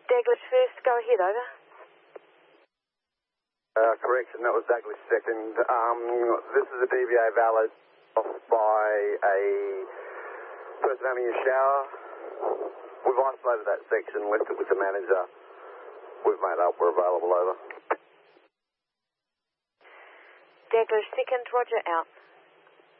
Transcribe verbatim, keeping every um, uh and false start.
Douglas first, go ahead, over. Uh, correction, that was Douglas second. Um, this is a D V A valid off by a person having a shower. We've isolated that section, left it with the manager. We've made up, we're available, over. Douglas second, roger, out.